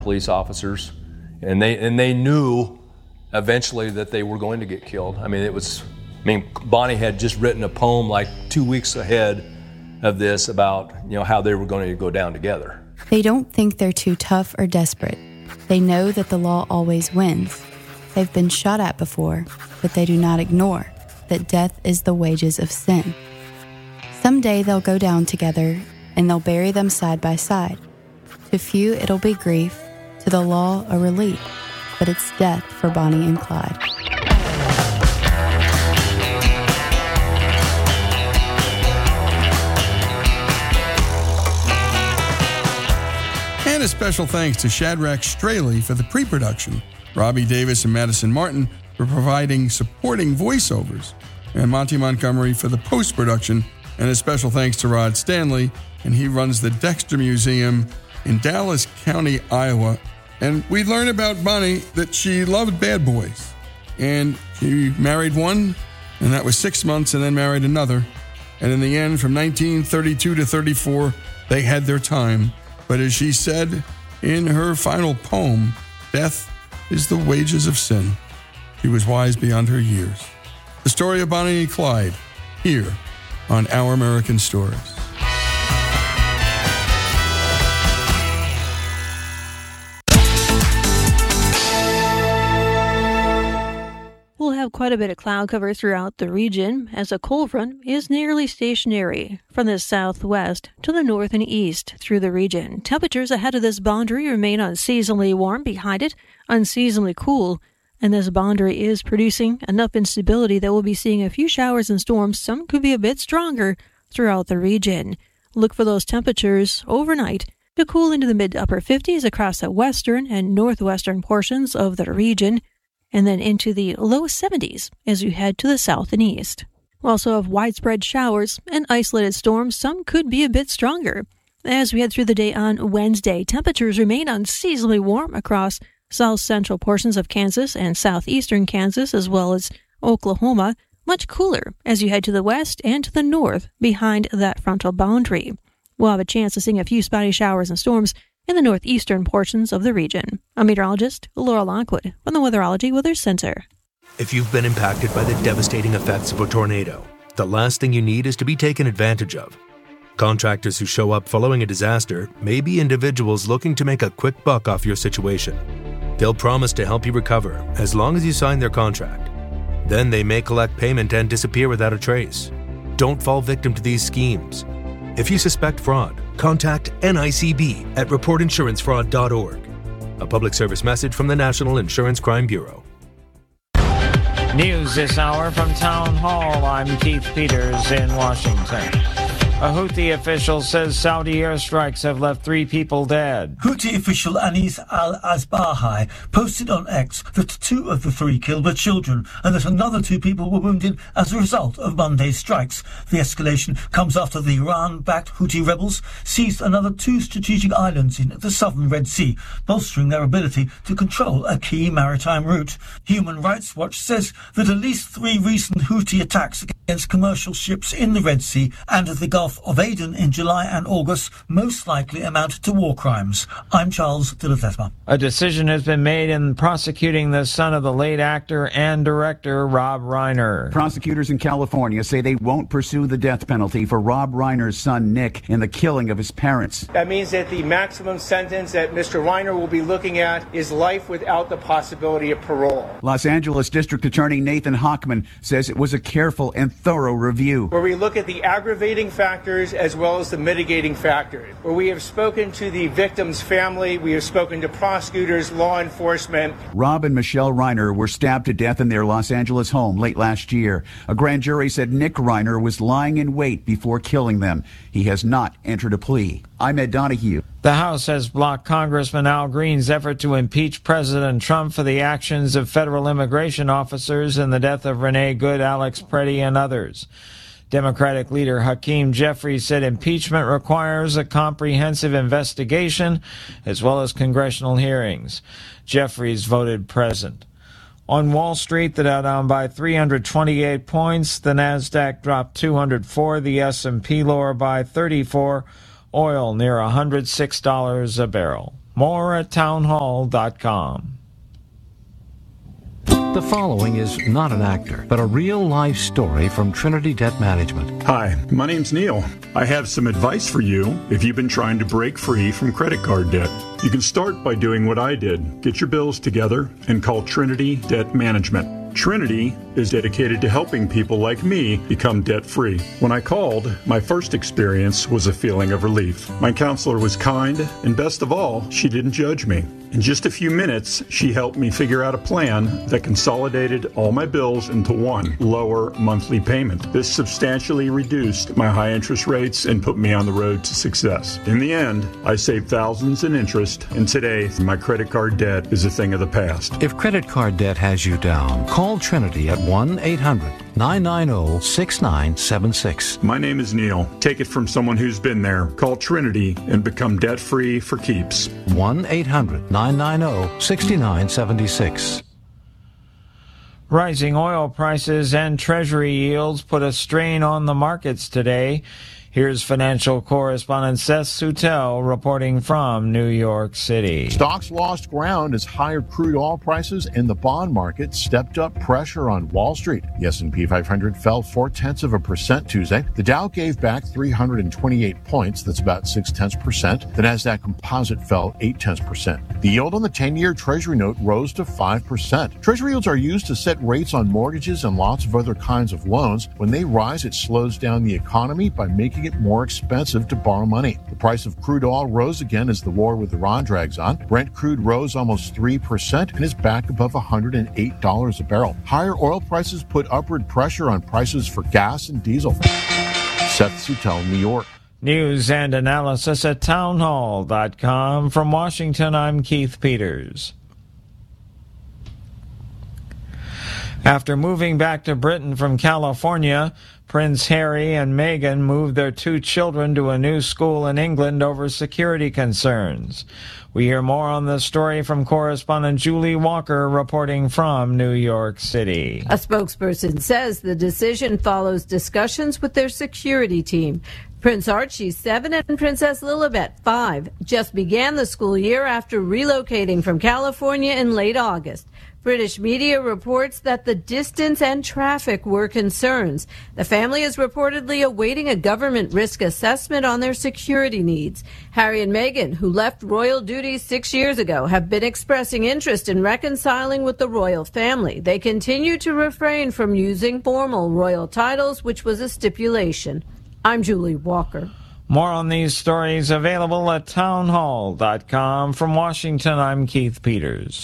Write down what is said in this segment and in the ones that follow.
police officers, and they knew eventually that they were going to get killed. Bonnie had just written a poem like 2 weeks ahead of this about, how they were going to go down together. They don't think they're too tough or desperate. They know that the law always wins. They've been shot at before, but they do not ignore that death is the wages of sin. Someday they'll go down together, and they'll bury them side by side. To few it'll be grief, to the law a relief, but it's death for Bonnie and Clyde. And a special thanks to Shadrach Straley for the pre-production, Robbie Davis and Madison Martin for providing supporting voiceovers, and Monty Montgomery for the post-production, and a special thanks to Rod Stanley, and he runs the Dexter Museum in Dallas County, Iowa. And we learn about Bonnie that she loved bad boys, and she married one, and that was 6 months, and then married another. And in the end, from 1932 to 34, they had their time. But as she said in her final poem, death is the wages of sin. She was wise beyond her years. The story of Bonnie and Clyde, here on Our American Stories. We'll have quite a bit of cloud cover throughout the region as a cold front is nearly stationary from the southwest to the north and east through the region. Temperatures ahead of this boundary remain unseasonably warm, behind it unseasonably cool, and this boundary is producing enough instability that we'll be seeing a few showers and storms. Some could be a bit stronger throughout the region. Look for those temperatures overnight to cool into the mid to upper 50s across the western and northwestern portions of the region, and then into the low 70s as you head to the south and east. We'll also have widespread showers and isolated storms. Some could be a bit stronger. As we head through the day on Wednesday, temperatures remain unseasonably warm across south-central portions of Kansas and southeastern Kansas, as well as Oklahoma. Much cooler as you head to the west and to the north behind that frontal boundary. We'll have a chance of seeing a few spotty showers and storms in the northeastern portions of the region. I'm meteorologist Laura Lockwood from the Weatherology Weather Center. If you've been impacted by the devastating effects of a tornado, the last thing you need is to be taken advantage of. Contractors who show up following a disaster may be individuals looking to make a quick buck off your situation. They'll promise to help you recover as long as you sign their contract. Then they may collect payment and disappear without a trace. Don't fall victim to these schemes. If you suspect fraud, contact NICB at reportinsurancefraud.org. A public service message from the National Insurance Crime Bureau. News this hour from Town Hall. I'm Keith Peters in Washington. A Houthi official says Saudi airstrikes have left 3 people dead. Houthi official Anis al-Asbahi posted on X that 2 of the 3 killed were children and that another 2 people were wounded as a result of Monday's strikes. The escalation comes after the Iran-backed Houthi rebels seized another 2 strategic islands in the southern Red Sea, bolstering their ability to control a key maritime route. Human Rights Watch says that at least 3 recent Houthi attacks against commercial ships in the Red Sea and the Gulf of Aden in July and August most likely amount to war crimes. I'm Charles de Ledesma. A decision has been made in prosecuting the son of the late actor and director Rob Reiner. Prosecutors in California say they won't pursue the death penalty for Rob Reiner's son Nick in the killing of his parents. That means that the maximum sentence that Mr. Reiner will be looking at is life without the possibility of parole. Los Angeles District Attorney Nathan Hochman says it was a careful and thorough review, where we look at the aggravating factors as well as the mitigating factors, where we have spoken to the victim's family, we have spoken to prosecutors, law enforcement. Rob and Michelle Reiner were stabbed to death in their Los Angeles home late last year. A grand jury said Nick Reiner was lying in wait before killing them. He has not entered a plea. I'm Ed Donahue. The House has blocked Congressman Al Green's effort to impeach President Trump for the actions of federal immigration officers in the death of Renee Good, Alex Preddy, and others. Democratic leader Hakeem Jeffries said impeachment requires a comprehensive investigation as well as congressional hearings. Jeffries voted present. On Wall Street, the Dow down by 328 points. The Nasdaq dropped 204. The S&P lower by 34. Oil near $106 a barrel. More at townhall.com. The following is not an actor, but a real-life story from Trinity Debt Management. Hi, my name's Neil. I have some advice for you if you've been trying to break free from credit card debt. You can start by doing what I did. Get your bills together and call Trinity Debt Management. Trinity is dedicated to helping people like me become debt-free. When I called, my first experience was a feeling of relief. My counselor was kind, and best of all, she didn't judge me. In just a few minutes, she helped me figure out a plan that consolidated all my bills into one lower monthly payment. This substantially reduced my high interest rates and put me on the road to success. In the end, I saved thousands in interest, and today, my credit card debt is a thing of the past. If credit card debt has you down, call Trinity at 1-800-990-6976. My name is Neil. Take it from someone who's been there. Call Trinity and become debt-free for keeps. 1-800-990-6976. Rising oil prices and Treasury yields put a strain on the markets today. Here's financial correspondent Seth Soutel reporting from New York City. Stocks lost ground as higher crude oil prices and the bond market stepped up pressure on Wall Street. The S&P 500 fell 0.4% Tuesday. The Dow gave back 328 points. That's about 0.6%. The Nasdaq Composite fell 0.8%. The yield on the 10-year Treasury note rose to 5%. Treasury yields are used to set rates on mortgages and lots of other kinds of loans. When they rise, it slows down the economy by making it more expensive to borrow money. The price of crude oil rose again as the war with Iran drags on. Brent crude rose almost 3% and is back above $108 a barrel. Higher oil prices put upward pressure on prices for gas and diesel. Seth Soutel, New York. News and analysis at townhall.com. From Washington, I'm Keith Peters. After moving back to Britain from California, Prince Harry and Meghan moved their 2 children to a new school in England over security concerns. We hear more on this story from correspondent Julie Walker reporting from New York City. A spokesperson says the decision follows discussions with their security team. Prince Archie, 7, and Princess Lilibet, 5, just began the school year after relocating from California in late August. British media reports that the distance and traffic were concerns. The family is reportedly awaiting a government risk assessment on their security needs. Harry and Meghan, who left royal duties 6 years ago, have been expressing interest in reconciling with the royal family. They continue to refrain from using formal royal titles, which was a stipulation. I'm Julie Walker. More on these stories available at townhall.com. From Washington, I'm Keith Peters.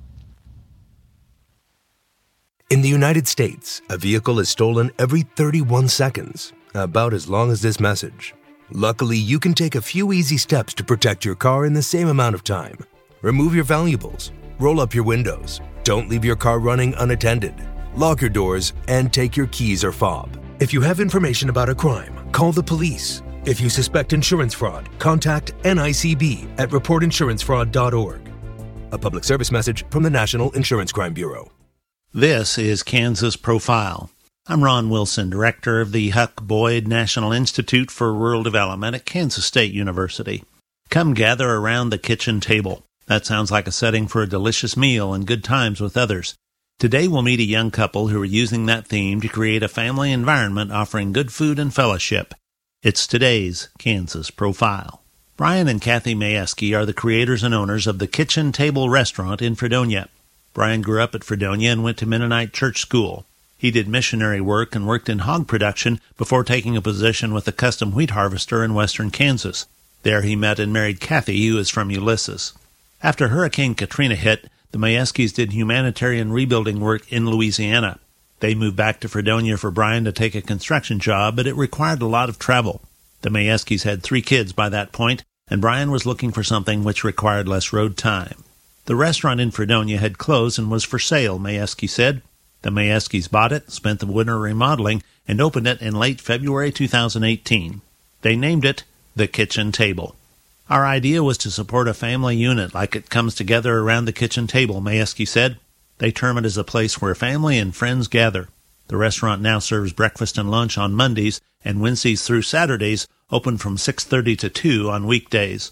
In the United States, a vehicle is stolen every 31 seconds, about as long as this message. Luckily, you can take a few easy steps to protect your car in the same amount of time. Remove your valuables, roll up your windows, don't leave your car running unattended, lock your doors, and take your keys or fob. If you have information about a crime, call the police. If you suspect insurance fraud, contact NICB at reportinsurancefraud.org. A public service message from the National Insurance Crime Bureau. This is Kansas Profile. I'm Ron Wilson, director of the Huck Boyd National Institute for Rural Development at Kansas State University. Come gather around the kitchen table. That sounds like a setting for a delicious meal and good times with others. Today we'll meet a young couple who are using that theme to create a family environment offering good food and fellowship. It's today's Kansas Profile. Brian and Kathy Majewski are the creators and owners of the Kitchen Table Restaurant in Fredonia. Brian grew up at Fredonia and went to Mennonite Church School. He did missionary work and worked in hog production before taking a position with a custom wheat harvester in western Kansas. There he met and married Kathy, who is from Ulysses. After Hurricane Katrina hit, the Majewskis did humanitarian rebuilding work in Louisiana. They moved back to Fredonia for Brian to take a construction job, but it required a lot of travel. The Majewskis had 3 kids by that point, and Brian was looking for something which required less road time. The restaurant in Fredonia had closed and was for sale, Majewski said. The Majewskis bought it, spent the winter remodeling, and opened it in late February 2018. They named it The Kitchen Table. Our idea was to support a family unit like it comes together around the kitchen table, Majewski said. They term it as a place where family and friends gather. The restaurant now serves breakfast and lunch on Mondays and Wednesdays through Saturdays, open from 6:30 to 2 on weekdays.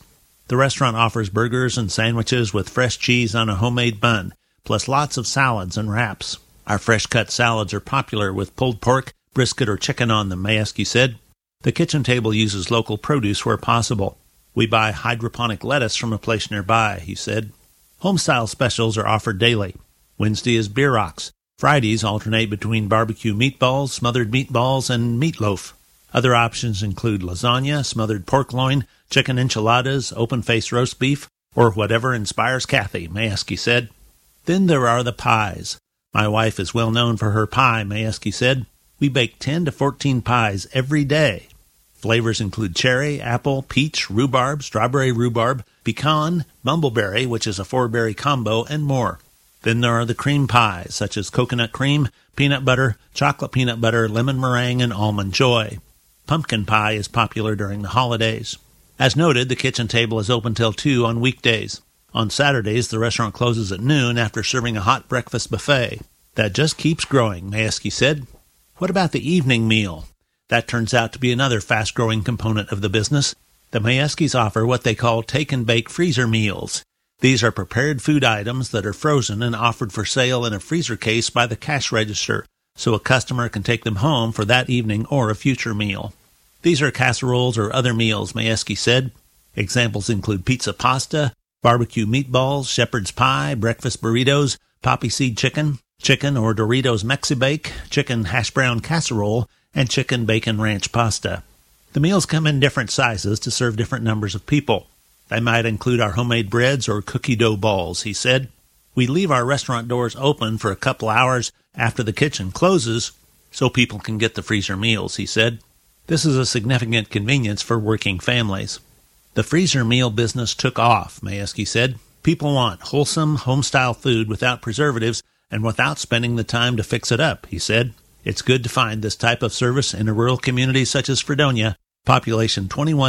The restaurant offers burgers and sandwiches with fresh cheese on a homemade bun, plus lots of salads and wraps. Our fresh-cut salads are popular with pulled pork, brisket, or chicken on them, Mayeski said. The kitchen table uses local produce where possible. We buy hydroponic lettuce from a place nearby, he said. Homestyle specials are offered daily. Wednesday is beer rocks. Fridays alternate between barbecue meatballs, smothered meatballs, and meatloaf. Other options include lasagna, smothered pork loin, chicken enchiladas, open-faced roast beef, or whatever inspires Kathy, Mayeski said. Then there are the pies. My wife is well known for her pie, Mayeski said. We bake 10 to 14 pies every day. Flavors include cherry, apple, peach, rhubarb, strawberry rhubarb, pecan, bumbleberry, which is a 4-berry combo, and more. Then there are the cream pies, such as coconut cream, peanut butter, chocolate peanut butter, lemon meringue, and almond joy. Pumpkin pie is popular during the holidays. As noted, the kitchen table is open till 2 on weekdays. On Saturdays, the restaurant closes at noon after serving a hot breakfast buffet. That just keeps growing, Mayeski said. What about the evening meal? That turns out to be another fast-growing component of the business. The Mayeskis offer what they call take-and-bake freezer meals. These are prepared food items that are frozen and offered for sale in a freezer case by the cash register, so a customer can take them home for that evening or a future meal. These are casseroles or other meals, Mayeski said. Examples include pizza pasta, barbecue meatballs, shepherd's pie, breakfast burritos, poppy seed chicken, chicken or Doritos Mexibake, chicken hash brown casserole, and chicken bacon ranch pasta. The meals come in different sizes to serve different numbers of people. They might include our homemade breads or cookie dough balls, he said. We leave our restaurant doors open for a couple hours after the kitchen closes so people can get the freezer meals, he said. This is a significant convenience for working families. The freezer meal business took off, Mayeski said. People want wholesome, home-style food without preservatives and without spending the time to fix it up, he said. It's good to find this type of service in a rural community such as Fredonia, population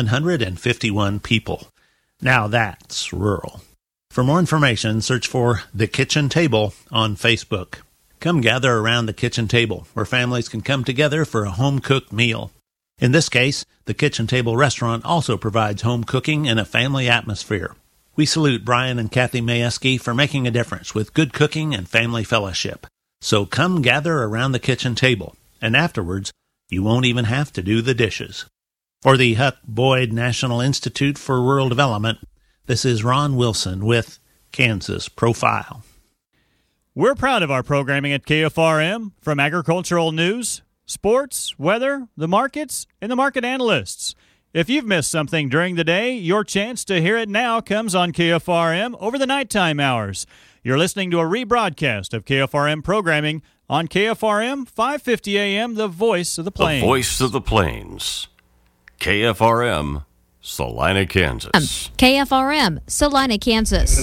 2,151 people. Now that's rural. For more information, search for The Kitchen Table on Facebook. Come gather around the kitchen table, where families can come together for a home-cooked meal. In this case, the Kitchen Table restaurant also provides home cooking in a family atmosphere. We salute Brian and Kathy Mayeski for making a difference with good cooking and family fellowship. So come gather around the kitchen table, and afterwards, you won't even have to do the dishes. For the Huck Boyd National Institute for Rural Development, this is Ron Wilson with Kansas Profile. We're proud of our programming at KFRM, from agricultural news, sports, weather, the markets, and the market analysts. If you've missed something during the day, your chance to hear it now comes on KFRM over the nighttime hours. You're listening to a rebroadcast of KFRM programming on KFRM 550 AM, the voice of the plains. The voice of the plains. KFRM, Salina, Kansas. KFRM, Salina, Kansas.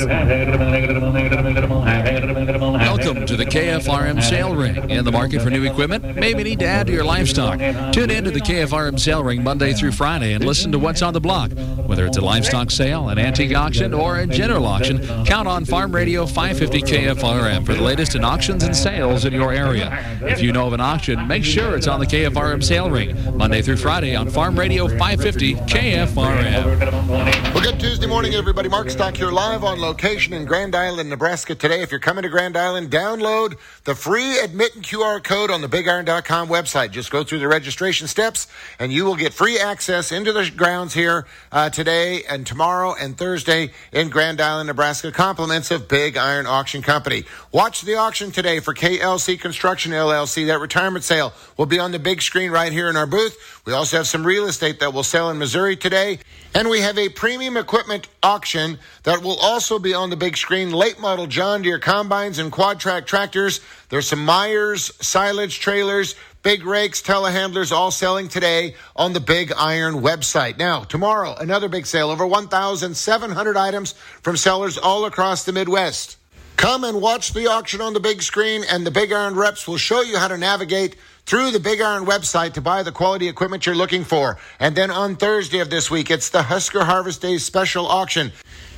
Welcome to the KFRM Sale Ring. In the market for new equipment? Maybe need to add to your livestock. Tune in to the KFRM Sale Ring Monday through Friday and listen to what's on the block. Whether it's a livestock sale, an antique auction, or a general auction, count on Farm Radio 550 KFRM for the latest in auctions and sales in your area. If you know of an auction, make sure it's on the KFRM Sale Ring Monday through Friday on Farm Radio 550 KFRM. Well, good Tuesday morning, everybody. Mark Stock here, live on location in Grand Island, Nebraska today. If you're coming to Grand Island, download the free admitting QR code on the BigIron.com website. Just go through the registration steps, and you will get free access into the grounds here today and tomorrow and Thursday in Grand Island, Nebraska. Compliments of Big Iron Auction Company. Watch the auction today for KLC Construction LLC. That retirement sale will be on the big screen right here in our booth. We also have some real estate that will sell in Missouri today. And we have a premium equipment auction that will also be on the big screen. Late model John Deere combines and quad-track tractors. There's some Myers silage trailers, big rakes, telehandlers, all selling today on the Big Iron website. Now, tomorrow, another big sale. Over 1,700 items from sellers all across the Midwest. Come and watch the auction on the big screen, and the Big Iron reps will show you how to navigate through the Big Iron website to buy the quality equipment you're looking for. And then on Thursday of this week, it's the Husker Harvest Day special auction.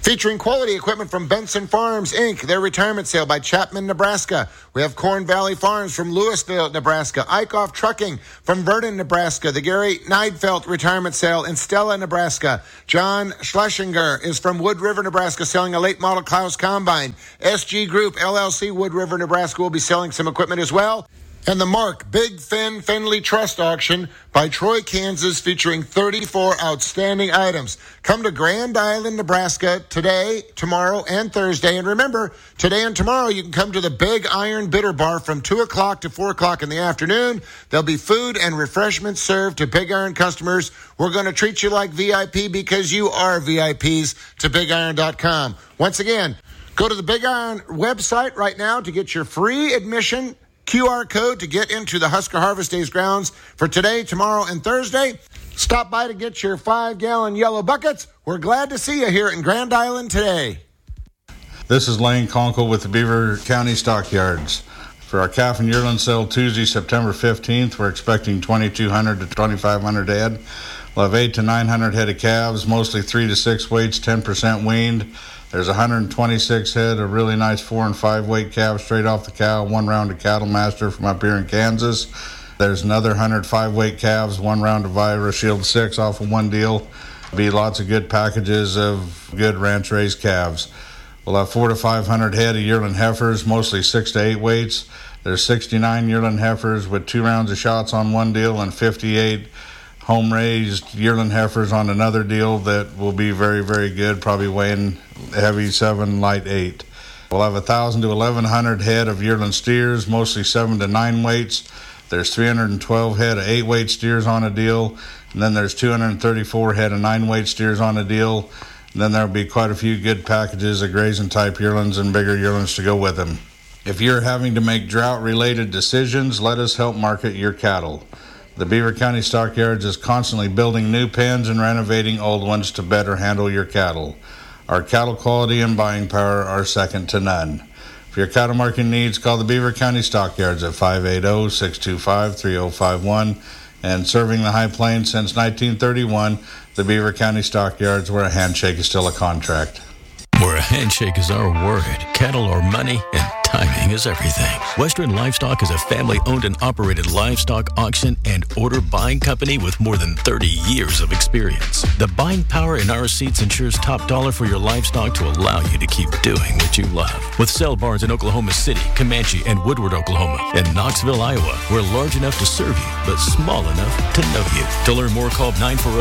Featuring quality equipment from Benson Farms, Inc., their retirement sale by Chapman, Nebraska. We have Corn Valley Farms from Louisville, Nebraska. Eichhoff Trucking from Vernon, Nebraska. The Gary Neidfeld retirement sale in Stella, Nebraska. John Schlesinger is from Wood River, Nebraska, selling a late model Klaus Combine. SG Group, LLC, Wood River, Nebraska, will be selling some equipment as well. And the Mark Big Fen Fenley Trust Auction by Troy, Kansas, featuring 34 outstanding items. Come to Grand Island, Nebraska today, tomorrow, and Thursday. And remember, today and tomorrow you can come to the Big Iron Bitter Bar from 2 o'clock to 4 o'clock in the afternoon. There'll be food and refreshments served to Big Iron customers. We're going to treat you like VIP because you are VIPs to BigIron.com. Once again, go to the Big Iron website right now to get your free admission QR code to get into the Husker Harvest Days grounds for today, tomorrow, and Thursday. Stop by to get your 5-gallon yellow buckets. We're glad to see you here in Grand Island today. This is Lane Conkle with the Beaver County Stockyards. For our calf and yearling sale Tuesday, September 15th, we're expecting 2,200 to 2,500 head. We'll have 800 to 900 head of calves, mostly 3 to 6 weights, 10% weaned. There's 126 head of really nice 4 and 5 weight calves straight off the cow, 1 round of Cattle Master from up here in Kansas. There's another 105 weight calves, 1 round of Vira Shield 6 off of one deal. Be lots of good packages of good ranch raised calves. We'll have 400 to 500 head of yearling heifers, mostly 6 to 8 weights. There's 69 yearling heifers with 2 rounds of shots on one deal and 58 home-raised yearling heifers on another deal that will be very, very good, probably weighing heavy 7, light 8. We'll have 1,000 to 1,100 head of yearling steers, mostly 7 to 9 weights. There's 312 head of 8-weight steers on a deal, and then there's 234 head of 9-weight steers on a deal. And then there'll be quite a few good packages of grazing-type yearlings and bigger yearlings to go with them. If you're having to make drought-related decisions, let us help market your cattle. The Beaver County Stockyards is constantly building new pens and renovating old ones to better handle your cattle. Our cattle quality and buying power are second to none. For your cattle marketing needs, call the Beaver County Stockyards at 580-625-3051. And serving the High Plains since 1931, the Beaver County Stockyards, where a handshake is still a contract. Where a handshake is our word, cattle are money, and timing is everything. Western Livestock is a family-owned and operated livestock auction and order buying company with more than 30 years of experience. The buying power in our seats ensures top dollar for your livestock to allow you to keep doing what you love. With sale barns in Oklahoma City, Comanche, and Woodward, Oklahoma, and Knoxville, Iowa, we're large enough to serve you, but small enough to know you. To learn more, call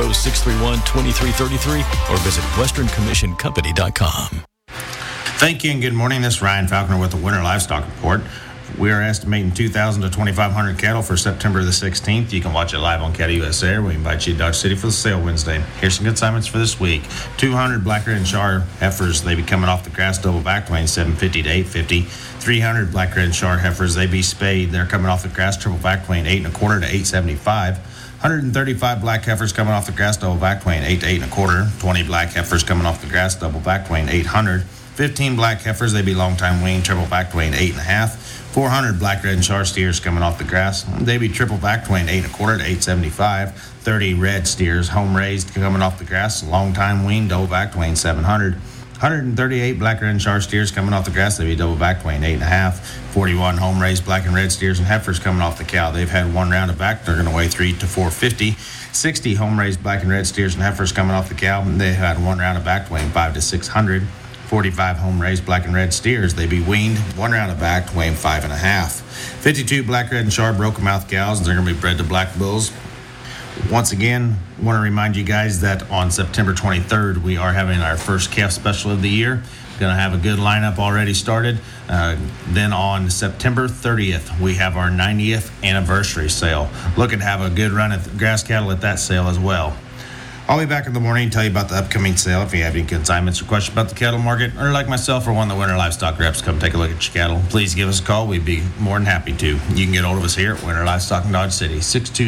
940-631-2333 or visit westerncommissioncompany.com. Thank you and good morning. This is Ryan Falconer with the Winter Livestock Report. We are estimating 2,000 to 2,500 cattle for September the 16th. You can watch it live on Cattle USA, or we invite you to Dodge City for the sale Wednesday. Here's some good assignments for this week. 200 Black Red and Char heifers, they be coming off the grass double back weighing 750 to 850. 300 Black Red and Char heifers, they be spayed. They're coming off the grass triple back weighing 8 1/4 to 875. 135 black heifers coming off the grass double back weighing 8 to 8 1/4. 20 black heifers coming off the grass double back weighing 800. 15 black heifers, they be long time weaned, triple back weighing 8 1/2. 400 Black Red and Char steers coming off the grass, they be triple back weighing 8 1/4 to 875. 30 red steers, home raised, coming off the grass, long time weaned, double back weighing 700. 138 Black Red and Char steers coming off the grass, they be double back weighing 8 1/2. 41 home raised black and red steers and heifers coming off the cow, they've had 1 round of back, they're going to weigh 3 to 450. 60 home raised black and red steers and heifers coming off the cow, they had 1 round of back weighing 5 to 600. 45 home-raised black and red steers, they be weaned, 1 round of back, weighing 5 1/2. 52 Black Red and Char broken mouth cows, they're going to be bred to black bulls. Once again, I want to remind you guys that on September 23rd, we are having our first calf special of the year. Going to have a good lineup already started. Then on September 30th, we have our 90th anniversary sale. Looking to have a good run at grass cattle at that sale as well. I'll be back in the morning and tell you about the upcoming sale. If you have any consignments or questions about the cattle market, or like myself or one of the Winter Livestock reps, come take a look at your cattle, please give us a call. We'd be more than happy to. You can get hold of us here at Winter Livestock in Dodge City,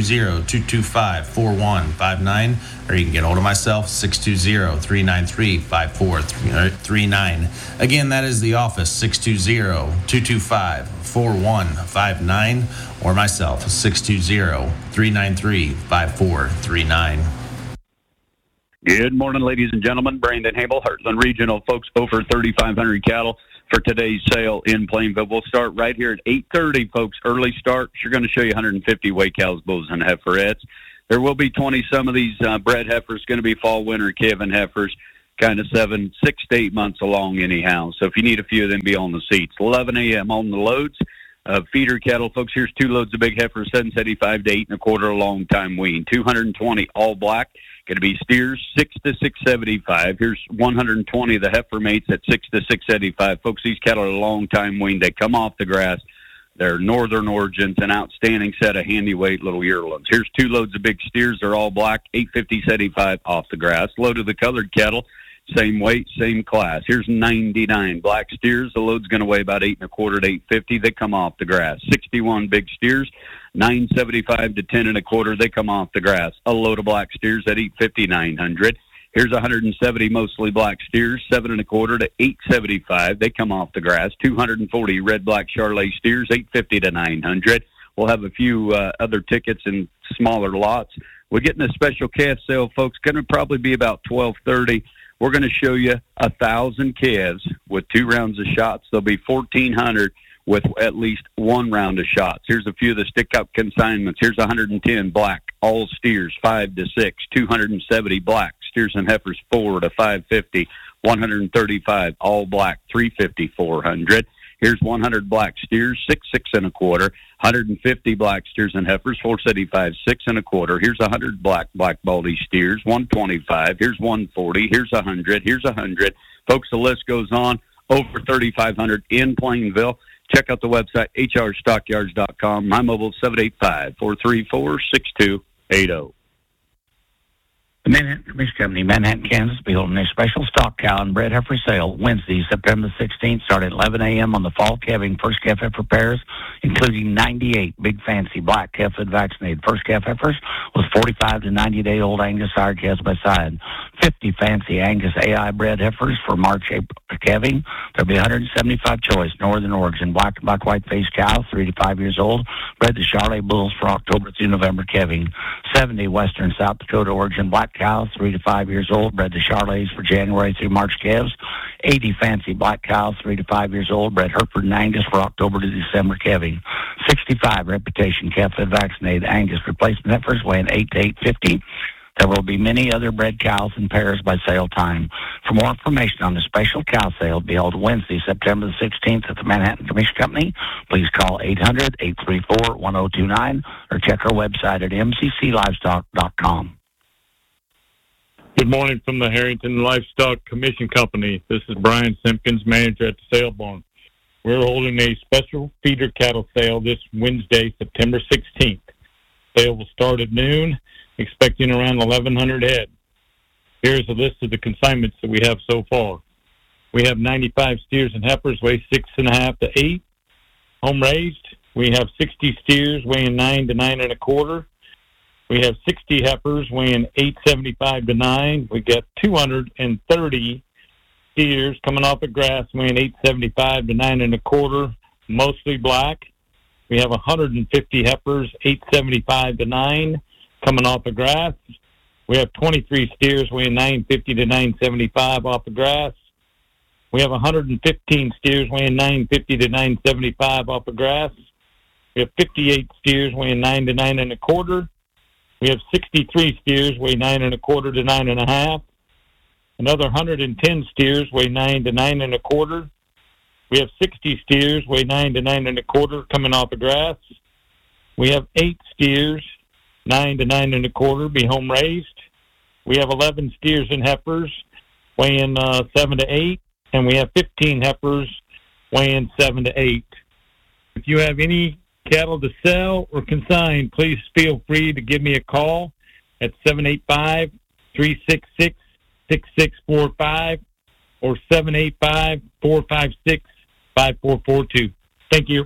620-225-4159, or you can get hold of myself, 620-393-5439. Again, that is the office, 620-225-4159, or myself, 620-393-5439. Good morning, ladies and gentlemen. Brandon Hamill, Heartland Regional. Folks, over 3,500 cattle for today's sale in Plainville. We'll start right here at 8:30, folks. Early start. We're going to show you 150 weight cows, bulls, and heiferettes. There will be 20 some of these bred heifers, going to be fall, winter, calving heifers, kind of 6 to 8 months along anyhow. So if you need a few of them, be on the seats. 11 a.m. on the loads. Feeder cattle, folks, here's 2 loads of big heifers, 775 to 8 1/4 long time wean. 220 all black. Going to be steers, 6 to 675. Here's 120 of the heifer mates at 6 to 675. Folks, these cattle are long time weaned. They come off the grass. They're northern origins, an outstanding set of handy weight little yearlings. Here's 2 loads of big steers. They're all black, 850-75 off the grass. Load of the colored cattle, same weight, same class. Here's 99 black steers. The load's going to weigh about 8 1/4 to 850. They come off the grass. 61 big steers, 975 to 10 1/4. They come off the grass. A load of black steers at 850, 900. Here's 170 mostly black steers, 7 1/4 to 875. They come off the grass. 240 red black Charolais steers, 850 to 900. We'll have a few other tickets in smaller lots. We're getting a special calf sale, folks. Going to probably be about 12:30. We're going to show you 1,000 calves with 2 rounds of shots. There'll be 1,400 with at least 1 round of shots. Here's a few of the stick-up consignments. Here's 110 black, all steers, 5 to 6, 270 black, steers and heifers, 4 to 550, 135 all black, 350, 400. Here's 100 black steers, 6 1/4, 150 black steers and heifers, 475, 6 1/4. Here's 100 black baldy steers, 125. Here's 140. Here's 100. Here's 100. Folks, the list goes on. Over 3,500 in Plainville. Check out the website, hrstockyards.com. My mobile is 785-434-6280. The Manhattan Commission Company, Manhattan, Kansas, will be holding a special stock cow and bred heifer sale Wednesday, September 16th, starting at 11 a.m. on the fall calving first calf heifer pairs, including 98 big fancy black calf vaccinated first calf heifers with 45 to 90-day-old Angus sire calves by side. 50 fancy Angus AI bred heifers for March, April calving. There'll be 175 choice northern origin black and black white faced cows, 3 to 5 years old, bred to Charolais bulls for October through November calving. 70 western South Dakota origin black cows, 3 to 5 years old, bred to Charolais for January through March calves. 80 fancy black cows, 3 to 5 years old, bred Hereford and Angus for October to December calving. 65 reputation calf-fed vaccinated Angus replacement heifers weighing 8 to 850. There will be many other bred cows and pairs by sale time. For more information on the special cow sale to be held Wednesday, September the 16th at the Manhattan Commission Company, please call 800-834-1029 or check our website at mcclivestock.com. Good morning from the Harrington Livestock Commission Company. This is Brian Simpkins, manager at the sale barn. We're holding a special feeder cattle sale this Wednesday, September 16th. Sale will start at noon, expecting around 1,100 head. Here's a list of the consignments that we have so far. We have 95 steers and heifers, weigh 6.5 to 8. Home raised, we have 60 steers weighing 9 to 9 1/4. We have 60 heifers weighing 875 to 9. We got 230 steers coming off of grass weighing 875 to 9 1/4, mostly black. We have 150 heifers, 875 to 9, coming off of grass. We have 23 steers weighing 950 to 975 off of grass. We have 115 steers weighing 950 to 975 off of grass. We have 58 steers weighing 9 to 9 1/4. We have 63 steers weigh 9 1/4 to 9 1/2. Another 110 steers weigh 9 to 9 1/4. We have 60 steers weigh 9 to 9 1/4 coming off of grass. We have 8 steers 9 to 9 1/4 be home raised. We have 11 steers and heifers weighing 7 to 8, and we have 15 heifers weighing 7 to 8. If you have any cattle to sell or consign, please feel free to give me a call at 785-366-6645 or 785-456-5442. Thank you.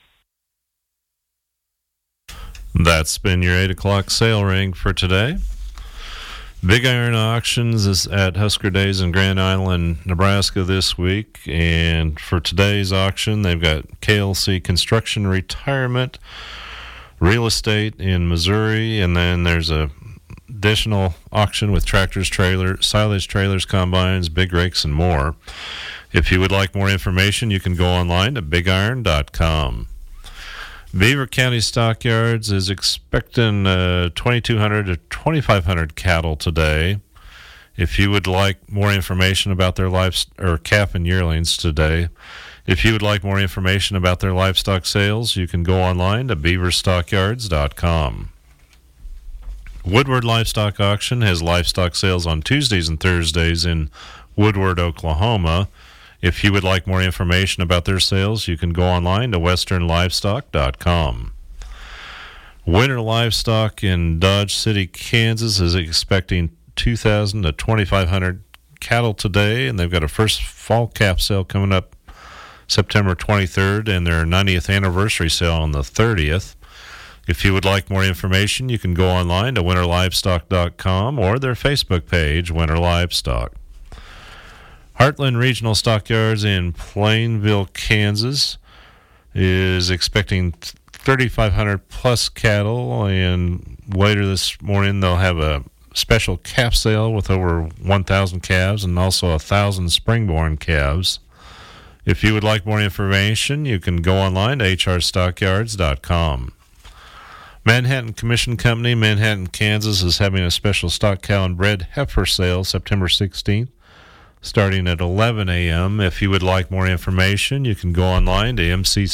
That's been your 8 o'clock sale ring for today. Big Iron Auctions is at Husker Days in Grand Island, Nebraska this week. And for today's auction, they've got KLC Construction Retirement, Real Estate in Missouri, and then there's a additional auction with tractors, trailers, silage trailers, combines, big rakes, and more. If you would like more information, you can go online to bigiron.com. Beaver County Stockyards is expecting 2,200 to 2,500 cattle today. If you would like more information about their calf and yearlings today, if you would like more information about their livestock sales, you can go online to beaverstockyards.com. Woodward Livestock Auction has livestock sales on Tuesdays and Thursdays in Woodward, Oklahoma. If you would like more information about their sales, you can go online to westernlivestock.com. Winter Livestock in Dodge City, Kansas is expecting 2,000 to 2,500 cattle today, and they've got a first fall calf sale coming up September 23rd and their 90th anniversary sale on the 30th. If you would like more information, you can go online to winterlivestock.com or their Facebook page, Winter Livestock. Heartland Regional Stockyards in Plainville, Kansas is expecting 3,500 plus cattle, and later this morning they'll have a special calf sale with over 1,000 calves and also 1,000 springborn calves. If you would like more information, you can go online to hrstockyards.com. Manhattan Commission Company, Manhattan, Kansas, is having a special stock cow and bred heifer sale September 16th, starting at 11 a.m. If you would like more information, you can go online to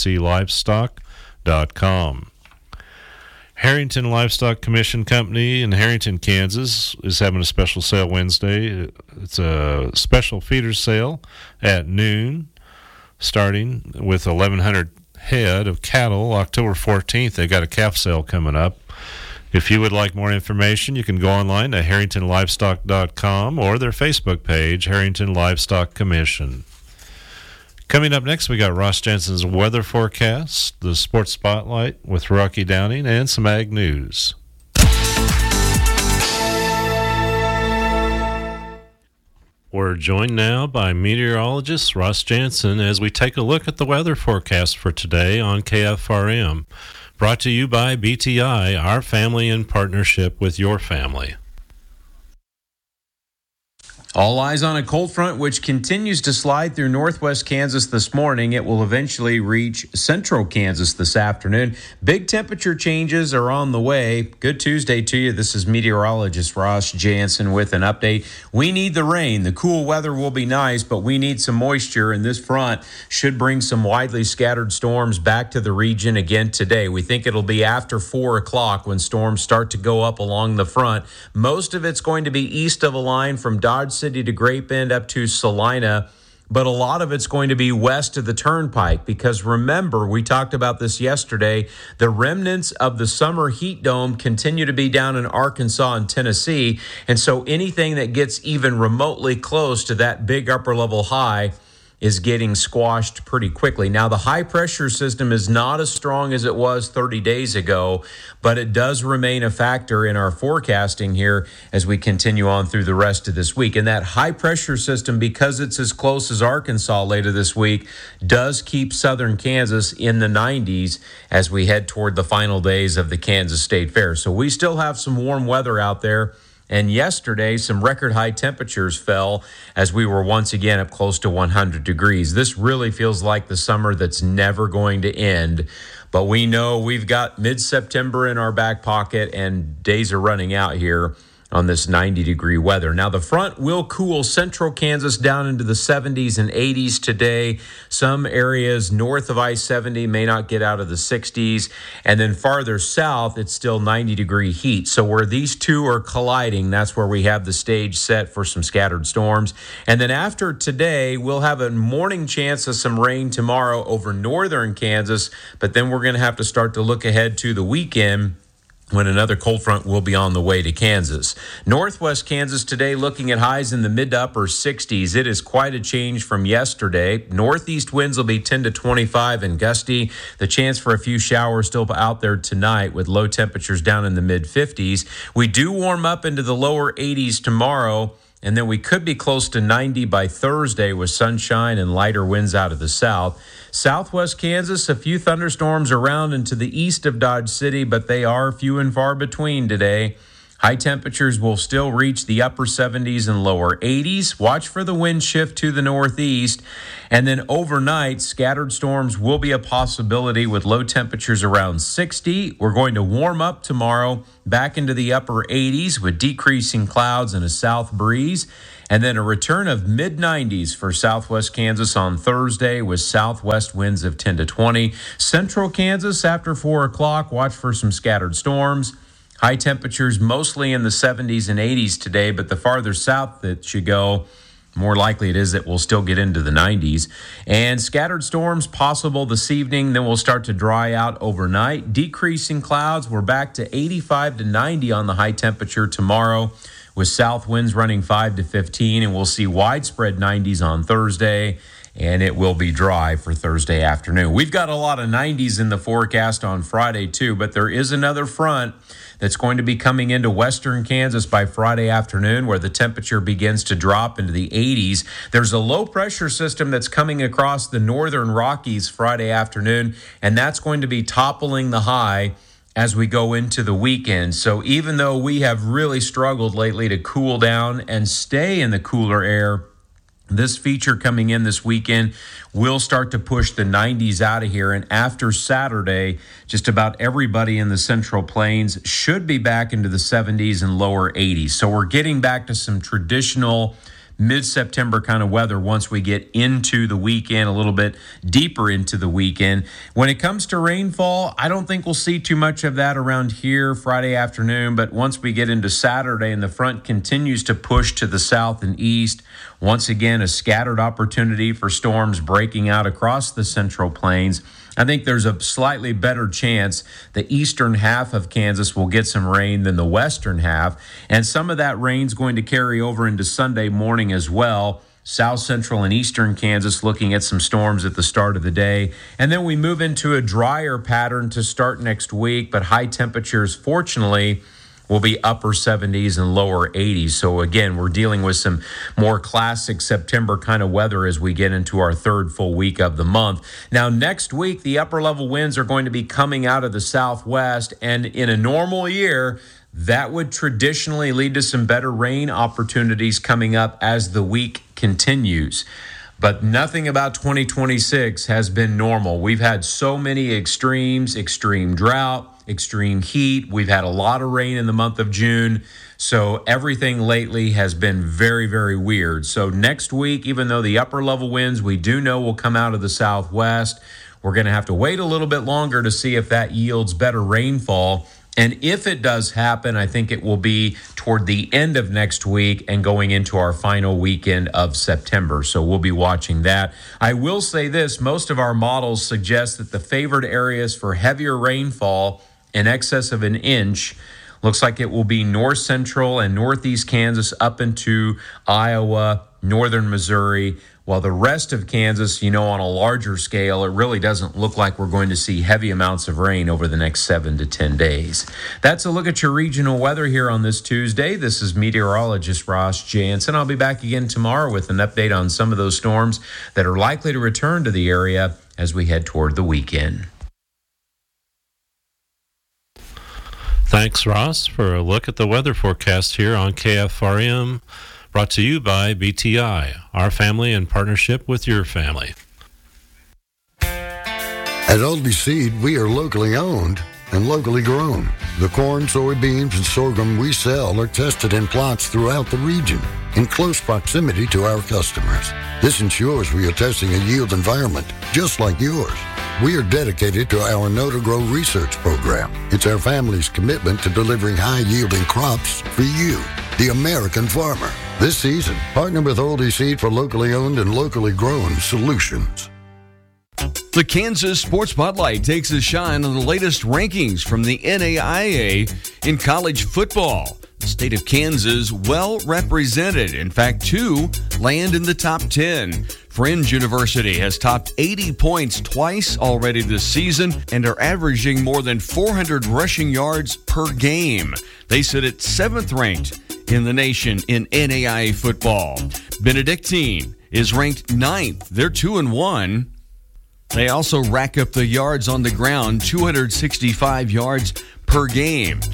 mcclivestock.com. Harrington Livestock Commission Company in Harrington, Kansas, is having a special sale Wednesday. It's a special feeder sale at noon, starting with 1,100 head of cattle. October 14th, they got a calf sale coming up. If you would like more information, you can go online to harringtonlivestock.com or their Facebook page, Harrington Livestock Commission. Coming up next, we got Ross Jensen's weather forecast, the Sports Spotlight with Rocky Downing, and some ag news. We're joined now by meteorologist Ross Jensen as we take a look at the weather forecast for today on KFRM. Brought to you by BTI, our family in partnership with your family. All eyes on a cold front which continues to slide through northwest Kansas this morning. It will eventually reach central Kansas this afternoon. Big temperature changes are on the way. Good Tuesday to you. This is meteorologist Ross Jansen with an update. We need the rain. The cool weather will be nice, but we need some moisture, and this front should bring some widely scattered storms back to the region again today. We think it'll be after 4 o'clock when storms start to go up along the front. Most of it's going to be east of a line from Dodge City to Grape Bend up to Salina, but a lot of it's going to be west of the Turnpike, because remember, we talked about this yesterday, the remnants of the summer heat dome continue to be down in Arkansas and Tennessee, and so anything that gets even remotely close to that big upper level high is getting squashed pretty quickly. Now, the high pressure system is not as strong as it was 30 days ago, but it does remain a factor in our forecasting here as we continue on through the rest of this week. And that high pressure system, because it's as close as Arkansas later this week, does keep southern Kansas in the 90s as we head toward the final days of the Kansas State Fair. So we still have some warm weather out there. And yesterday, some record high temperatures fell as we were once again up close to 100 degrees. This really feels like the summer that's never going to end. But we know we've got mid-September in our back pocket, and days are running out here on this 90-degree weather. Now, the front will cool central Kansas down into the 70s and 80s today. Some areas north of I-70 may not get out of the 60s. And then farther south, it's still 90-degree heat. So where these two are colliding, that's where we have the stage set for some scattered storms. And then after today, we'll have a morning chance of some rain tomorrow over northern Kansas. But then we're going to have to start to look ahead to the weekend, when another cold front will be on the way to Kansas. Northwest Kansas today looking at highs in the mid to upper 60s. It is quite a change from yesterday. Northeast winds will be 10 to 25 and gusty. The chance for a few showers still out there tonight with low temperatures down in the mid 50s. We do warm up into the lower 80s tomorrow, and then we could be close to 90 by Thursday with sunshine and lighter winds out of the south. Southwest Kansas, a few thunderstorms around into the east of Dodge City, but they are few and far between today. High temperatures will still reach the upper 70s and lower 80s. Watch for the wind shift to the northeast. And then overnight, scattered storms will be a possibility with low temperatures around 60. We're going to warm up tomorrow back into the upper 80s with decreasing clouds and a south breeze. And then a return of mid-90s for southwest Kansas on Thursday with southwest winds of 10 to 20. Central Kansas after 4 o'clock, watch for some scattered storms. High temperatures mostly in the 70s and 80s today, but the farther south that you go, more likely it is that we'll still get into the 90s. And scattered storms possible this evening, then we'll start to dry out overnight. Decreasing clouds, we're back to 85 to 90 on the high temperature tomorrow, with south winds running 5 to 15, and we'll see widespread 90s on Thursday, and it will be dry for Thursday afternoon. We've got a lot of 90s in the forecast on Friday, too, but there is another front that's going to be coming into western Kansas by Friday afternoon, where the temperature begins to drop into the 80s. There's a low-pressure system that's coming across the northern Rockies Friday afternoon, and that's going to be toppling the high as we go into the weekend. So even though we have really struggled lately to cool down and stay in the cooler air, this feature coming in this weekend will start to push the 90s out of here. And after Saturday, just about everybody in the Central Plains should be back into the 70s and lower 80s. So we're getting back to some traditional mid-September kind of weather once we get into the weekend, a little bit deeper into the weekend. When it comes to rainfall, I don't think we'll see too much of that around here Friday afternoon, but once we get into Saturday and the front continues to push to the south and east, once again, a scattered opportunity for storms breaking out across the Central Plains. I think there's a slightly better chance the eastern half of Kansas will get some rain than the western half, and some of that rain's going to carry over into Sunday morning as well. South central and eastern Kansas looking at some storms at the start of the day, and then we move into a drier pattern to start next week, but high temperatures, fortunately, will be upper 70s and lower 80s. So again, we're dealing with some more classic September kind of weather as we get into our third full week of the month. Now, next week, the upper level winds are going to be coming out of the southwest, and in a normal year, that would traditionally lead to some better rain opportunities coming up as the week continues. But nothing about 2026 has been normal. We've had so many extremes, extreme drought, extreme heat. We've had a lot of rain in the month of June. So everything lately has been very, very weird. So next week, even though the upper level winds we do know will come out of the southwest, we're going to have to wait a little bit longer to see if that yields better rainfall. And if it does happen, I think it will be toward the end of next week and going into our final weekend of September. So we'll be watching that. I will say this, most of our models suggest that the favored areas for heavier rainfall in excess of an inch looks like it will be north central and northeast Kansas up into Iowa, northern Missouri, while the rest of Kansas, on a larger scale, it really doesn't look like we're going to see heavy amounts of rain over the next 7 to 10 days. That's a look at your regional weather here on this Tuesday. This is meteorologist Ross Jansen. I'll be back again tomorrow with an update on some of those storms that are likely to return to the area as we head toward the weekend. Thanks, Ross, for a look at the weather forecast here on KFRM. Brought to you by BTI, our family in partnership with your family. At Aldi Seed, we are locally owned and locally grown. The corn, soybeans, and sorghum we sell are tested in plots throughout the region in close proximity to our customers. This ensures we are testing a yield environment just like yours. We are dedicated to our Know to Grow research program. It's our family's commitment to delivering high-yielding crops for you, the American farmer. This season, partner with Aldi Seed for locally owned and locally grown solutions. The Kansas Sports Spotlight takes a shine on the latest rankings from the NAIA in college football. The state of Kansas well represented. In fact, 2 land in the top 10. Fringe University has topped 80 points twice already this season and are averaging more than 400 rushing yards per game. They sit at 7th ranked in the nation in NAIA football. Benedictine is ranked 9th. They're 2-1. They also rack up the yards on the ground, 265 yards per game.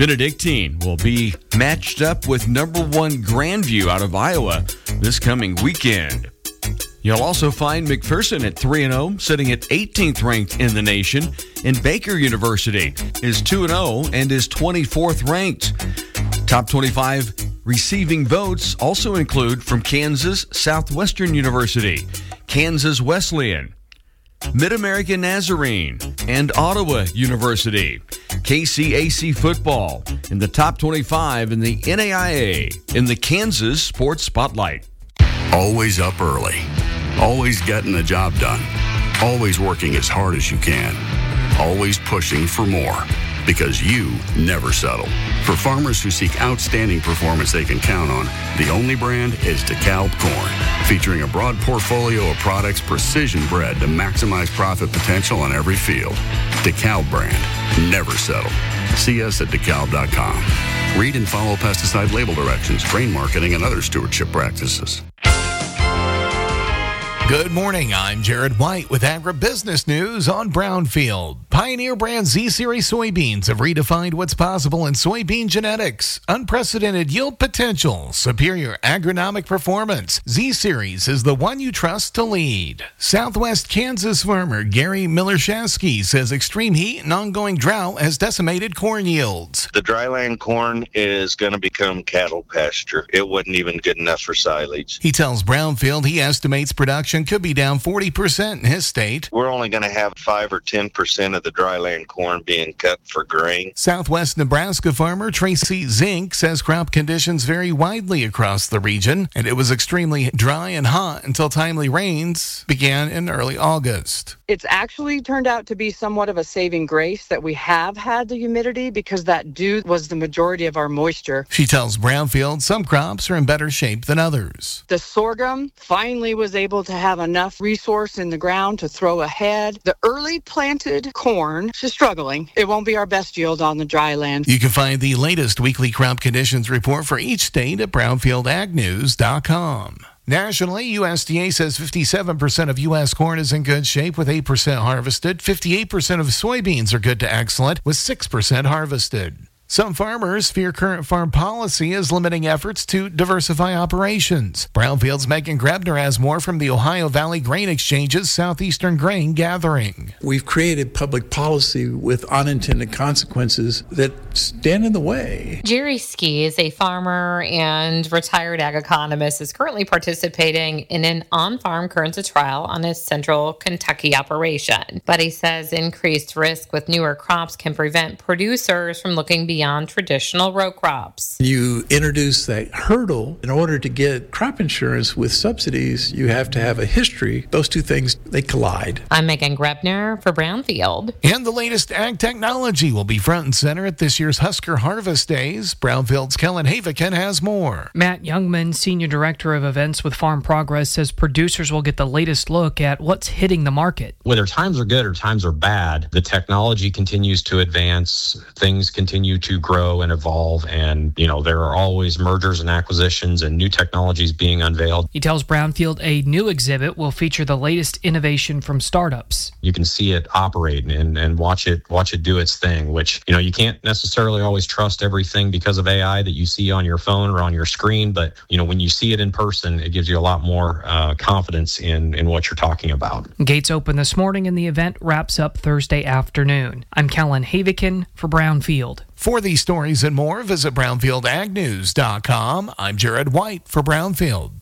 Benedictine will be matched up with number 1 Grandview out of Iowa this coming weekend. You'll also find McPherson at 3-0, sitting at 18th ranked in the nation, and Baker University is 2-0 and is 24th ranked. Top 25 receiving votes also include from Kansas Southwestern University, Kansas Wesleyan, Mid-American Nazarene, and Ottawa University. KCAC football in the top 25 in the NAIA in the Kansas Sports Spotlight. Always up early. Always getting the job done. Always working as hard as you can. Always pushing for more. Because you never settle. For farmers who seek outstanding performance they can count on, the only brand is DeKalb Corn. Featuring a broad portfolio of products precision bred to maximize profit potential on every field. DeKalb brand. Never settle. See us at DeKalb.com. Read and follow pesticide label directions, grain marketing, and other stewardship practices. Good morning, I'm Jared White with Agribusiness News on Brownfield. Pioneer brand Z-Series soybeans have redefined what's possible in soybean genetics. Unprecedented yield potential, superior agronomic performance. Z-Series is the one you trust to lead. Southwest Kansas farmer Gary Millershasky says extreme heat and ongoing drought has decimated corn yields. The dryland corn is going to become cattle pasture. It wasn't even good enough for silage. He tells Brownfield he estimates production could be down 40% in his state. We're only going to have 5 or 10% of the dryland corn being cut for grain. Southwest Nebraska farmer Tracy Zink says crop conditions vary widely across the region, and it was extremely dry and hot until timely rains began in early August. It's actually turned out to be somewhat of a saving grace that we have had the humidity because that dew was the majority of our moisture. She tells Brownfield some crops are in better shape than others. The sorghum finally was able to have enough resource in the ground to throw ahead. The early planted corn is struggling. It won't be our best yield on the dry land. You can find the latest weekly crop conditions report for each state at brownfieldagnews.com. Nationally, USDA says 57% of U.S. corn is in good shape with 8% harvested. 58% of soybeans are good to excellent with 6% harvested. Some farmers fear current farm policy is limiting efforts to diversify operations. Brownfield's Megan Grebner has more from the Ohio Valley Grain Exchange's Southeastern Grain Gathering. We've created public policy with unintended consequences that stand in the way. Jerry Ski is a farmer and retired ag economist, is currently participating in an on-farm currency trial on his central Kentucky operation. But he says increased risk with newer crops can prevent producers from looking beyond traditional row crops. You introduce that hurdle. In order to get crop insurance with subsidies, you have to have a history. Those two things, they collide. I'm Megan Grebner for Brownfield. And the latest ag technology will be front and center at this year's Husker Harvest Days. Brownfield's Kellen Haviken has more. Matt Youngman, Senior Director of Events with Farm Progress, says producers will get the latest look at what's hitting the market. Whether times are good or times are bad, the technology continues to advance. Things continue to grow and evolve, and there are always mergers and acquisitions and new technologies being unveiled. He tells Brownfield a new exhibit will feature the latest innovation from startups. You can see it operate and watch it do its thing, which you can't necessarily always trust everything because of AI that you see on your phone or on your screen, but when you see it in person, it gives you a lot more confidence in what you're talking about. Gates open this morning and the event wraps up Thursday afternoon. I'm Kellen Haviken for Brownfield. For these stories and more, visit brownfieldagnews.com. I'm Jared White for Brownfield.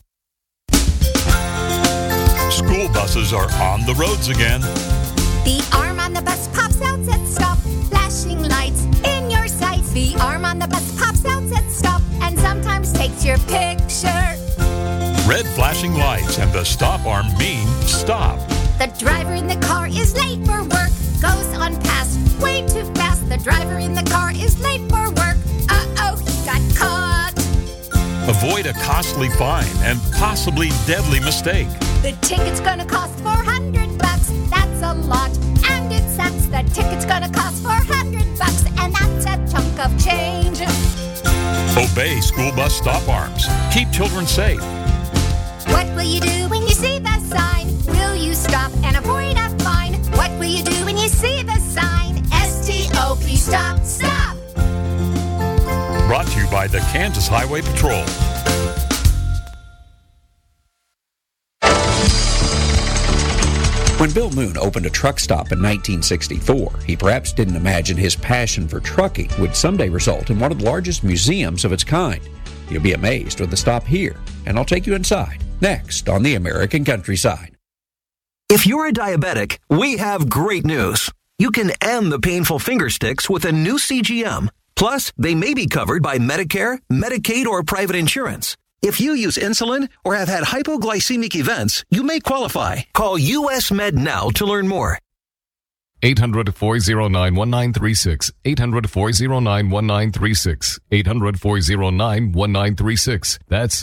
School buses are on the roads again. The arm on the bus pops out, says stop. Flashing lights in your sights. The arm on the bus pops out, says stop. And sometimes takes your picture. Red flashing lights and the stop arm mean stop. The driver in the car is late for work. Goes on past way too fast. The driver in the car is late for work. Uh-oh, he got caught. Avoid a costly fine and possibly deadly mistake. The ticket's gonna cost $400. That's a lot, and it sucks. The ticket's gonna cost $400, and that's a chunk of change. Obey school bus stop arms. Keep children safe. What will you do when you see the sign? Will you stop and avoid a fine? What will you do when you see the sign? S-T-O-P, stop, stop. Kansas Highway Patrol. When Bill Moon opened a truck stop in 1964, he perhaps didn't imagine his passion for trucking would someday result in one of the largest museums of its kind. You'll be amazed with the stop here, and I'll take you inside, next on the American Countryside. If you're a diabetic, we have great news. You can end the painful finger sticks with a new CGM. Plus, they may be covered by Medicare, Medicaid, or private insurance. If you use insulin or have had hypoglycemic events, you may qualify. Call US Med now to learn more. 800-409-1936. 800-409-1936. 800-409-1936. That's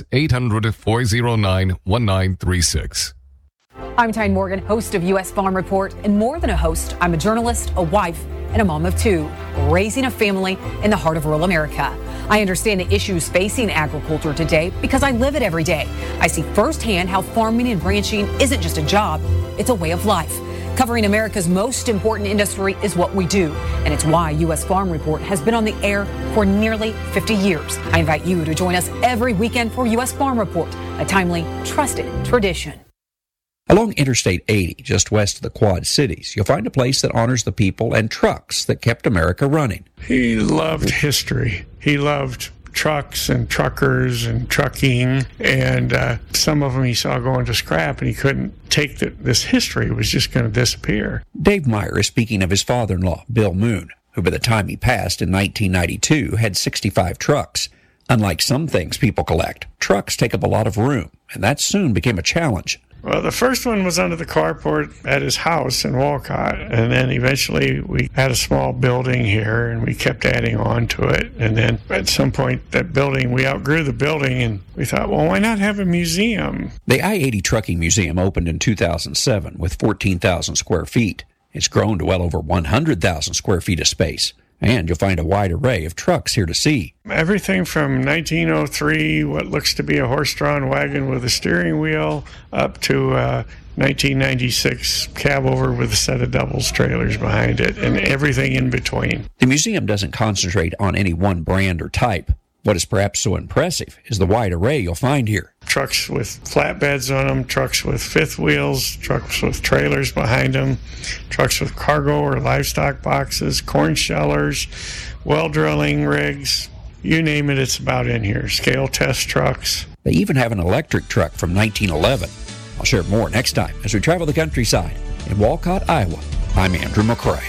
800-409-1936. I'm Tyne Morgan, host of U.S. Farm Report, and more than a host, I'm a journalist, a wife, and a mom of two, raising a family in the heart of rural America. I understand the issues facing agriculture today because I live it every day. I see firsthand how farming and ranching isn't just a job, it's a way of life. Covering America's most important industry is what we do, and it's why U.S. Farm Report has been on the air for nearly 50 years. I invite you to join us every weekend for U.S. Farm Report, a timely, trusted tradition. Along Interstate 80, just west of the Quad Cities, you'll find a place that honors the people and trucks that kept America running. He loved history. He loved trucks and truckers and trucking, and some of them he saw going to scrap, and he couldn't take this history. It was just going to disappear. Dave Meyer is speaking of his father-in-law, Bill Moon, who by the time he passed in 1992 had 65 trucks. Unlike some things people collect, trucks take up a lot of room, and that soon became a challenge. Well, the first one was under the carport at his house in Walcott, and then eventually we had a small building here, and we kept adding on to it. And then at some point, that building, we outgrew the building, and we thought, well, why not have a museum? The I-80 Trucking Museum opened in 2007 with 14,000 square feet. It's grown to well over 100,000 square feet of space. And you'll find a wide array of trucks here to see. Everything from 1903, what looks to be a horse-drawn wagon with a steering wheel, up to 1996 cab over with a set of doubles trailers behind it, and everything in between. The museum doesn't concentrate on any one brand or type. What is perhaps so impressive is the wide array you'll find here. Trucks with flatbeds on them, trucks with fifth wheels, trucks with trailers behind them, trucks with cargo or livestock boxes, corn shellers, well drilling rigs, you name it, it's about in here. Scale test trucks. They even have an electric truck from 1911. I'll share more next time as we travel the countryside. In Walcott, Iowa, I'm Andrew McCrae.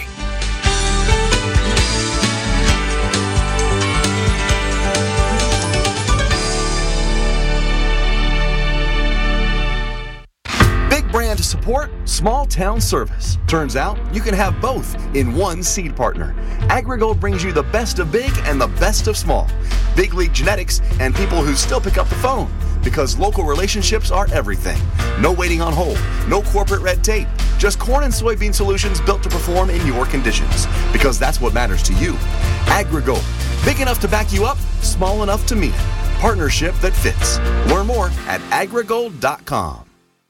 Brand support, small town service. Turns out you can have both in one seed partner. AgriGold brings you the best of big and the best of small. Big league genetics and people who still pick up the phone. Because local relationships are everything. No waiting on hold, no corporate red tape. Just corn and soybean solutions built to perform in your conditions. Because that's what matters to you. AgriGold. Big enough to back you up, small enough to mean it. Partnership that fits. Learn more at agrigold.com.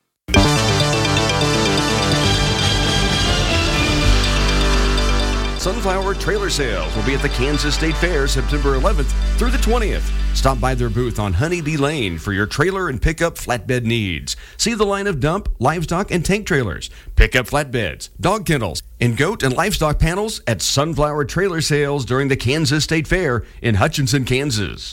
Sunflower Trailer Sales will be at the Kansas State Fair September 11th through the 20th. Stop by their booth on Honeybee Lane for your trailer and pickup flatbed needs. See the line of dump, livestock, and tank trailers, pickup flatbeds, dog kennels, and goat and livestock panels at Sunflower Trailer Sales during the Kansas State Fair in Hutchinson, Kansas.